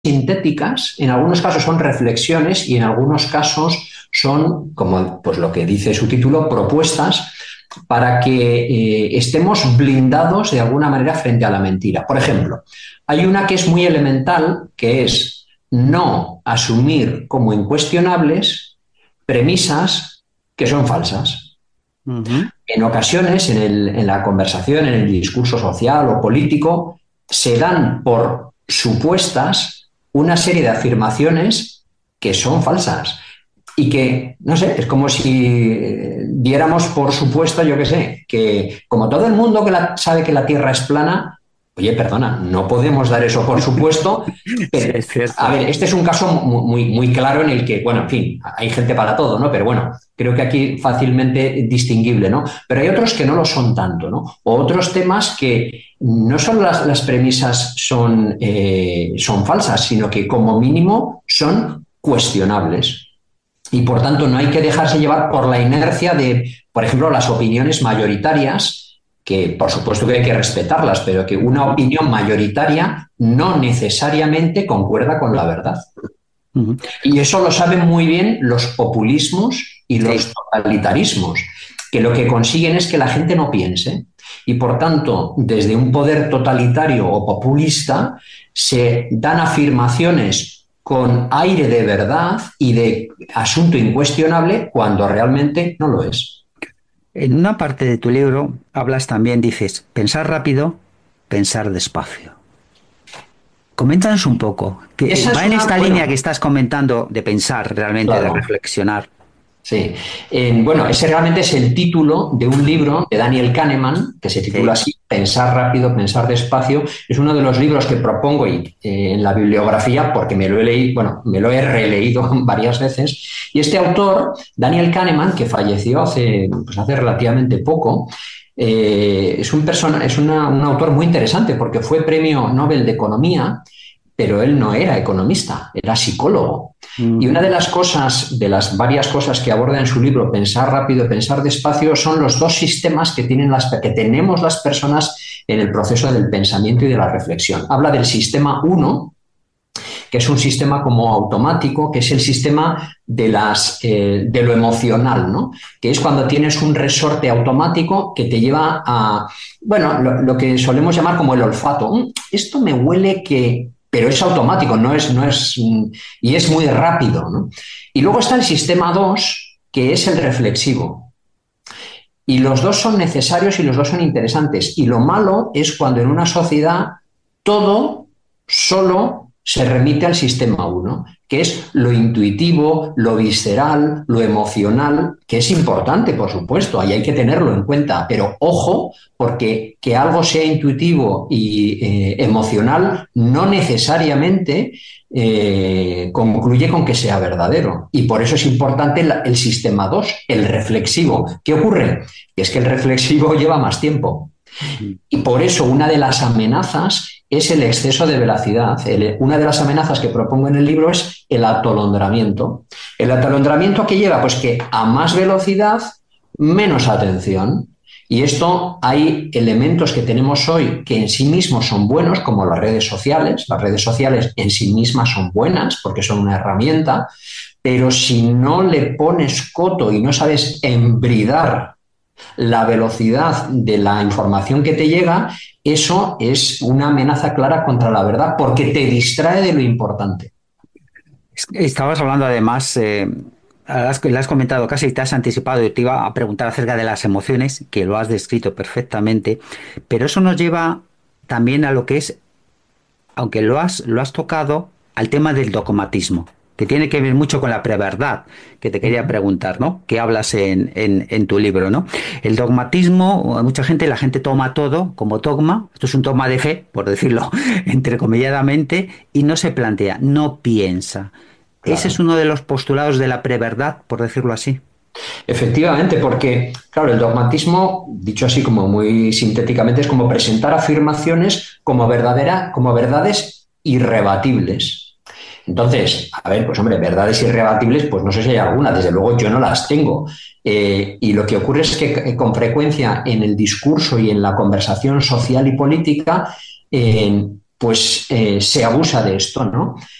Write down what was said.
sintéticas, en algunos casos son reflexiones y en algunos casos son, como pues lo que dice su título, propuestas para que estemos blindados de alguna manera frente a la mentira. Por ejemplo, hay una que es muy elemental, que es no asumir como incuestionables premisas que son falsas. Ujú. En ocasiones, en la conversación, en el discurso social o político, se dan por supuestas una serie de afirmaciones que son falsas y que, no sé, es como si diéramos por supuesto, yo qué sé, que como todo el mundo sabe que la Tierra es plana, oye, perdona, no podemos dar eso por supuesto. Sí, Pero, es a cierto. ver, este es un caso muy claro en el que, bueno, en fin, hay gente para todo, ¿no? Pero bueno, creo que aquí fácilmente distinguible, ¿no? Pero hay otros que no lo son tanto, ¿no? O otros temas que no son las premisas son falsas, sino que como mínimo son cuestionables. Y por tanto no hay que dejarse llevar por la inercia de, por ejemplo, las opiniones mayoritarias, que por supuesto que hay que respetarlas, pero que una opinión mayoritaria no necesariamente concuerda con la verdad. Ujú. Y eso lo saben muy bien los populismos y los Sí. totalitarismos, que lo que consiguen es que la gente no piense. Y por tanto, desde un poder totalitario o populista, se dan afirmaciones con aire de verdad y de asunto incuestionable cuando realmente no lo es. En una parte de tu libro hablas también, dices, pensar rápido, pensar despacio. Coméntanos un poco, que Esa es va en una, esta línea que bueno, estás comentando de pensar realmente, de claro. reflexionar. Sí. Bueno, ese realmente es el título de un libro de Daniel Kahneman, que se titula Sí. así, Pensar rápido, pensar despacio. Es uno de los libros que propongo en la bibliografía porque me lo he leído, bueno, me lo he releído varias veces. Y este autor, Daniel Kahneman, que falleció hace relativamente poco, un autor muy interesante porque fue premio Nobel de Economía, pero él no era economista, era psicólogo. Y una Ujú. de las cosas, de las varias cosas que aborda en su libro, Pensar rápido, pensar despacio, son los dos sistemas que tenemos las personas en el proceso del pensamiento y de la reflexión. Habla del sistema uno, que es un sistema como automático, que es el sistema de lo emocional, ¿no? Que es cuando tienes un resorte automático que te lleva a, bueno, lo que solemos llamar como el olfato. Esto me huele que... Pero es automático, y es muy rápido, ¿no? Y luego está el sistema 2, que es el reflexivo. Y los dos son necesarios y los dos son interesantes. Y lo malo es cuando en una sociedad todo solo se remite al sistema uno, que es lo intuitivo, lo visceral, lo emocional, que es importante, por supuesto, ahí hay que tenerlo en cuenta, pero ojo, porque que algo sea intuitivo y emocional no necesariamente concluye con que sea verdadero. Y por eso es importante el sistema 2, el reflexivo. ¿Qué ocurre? Y es que el reflexivo lleva más tiempo. Ujú. Y por eso una de las amenazas es el exceso de velocidad. Una de las amenazas que propongo en el libro es el atolondramiento. ¿El atolondramiento qué lleva? Pues que a más velocidad, menos atención. Y esto hay elementos que tenemos hoy que en sí mismos son buenos, como las redes sociales. Las redes sociales en sí mismas son buenas porque son una herramienta, pero si no le pones coto y no sabes embridar la velocidad de la información que te llega, eso es una amenaza clara contra la verdad porque te distrae de lo importante. Estabas hablando además, le has comentado, casi te has anticipado, y te iba a preguntar acerca de las emociones, que lo has descrito perfectamente, pero eso nos lleva también a lo que es, aunque lo has tocado, al tema del dogmatismo, que tiene que ver mucho con la preverdad, que te quería preguntar, ¿no? Que hablas en tu libro, ¿no? El dogmatismo, mucha gente, la gente toma todo como dogma, esto es un dogma de fe, por decirlo entrecomilladamente, y no se plantea, no piensa. Ese es Claro. uno de los postulados de la preverdad, por decirlo así. Efectivamente, porque, claro, el dogmatismo, dicho así como muy sintéticamente, es como presentar afirmaciones como verdades irrebatibles. Entonces, a ver, pues hombre, verdades irrebatibles, pues no sé si hay alguna, desde luego yo no las tengo. Y lo que ocurre es que con frecuencia en el discurso y en la conversación social y política pues se abusa de esto, ¿no?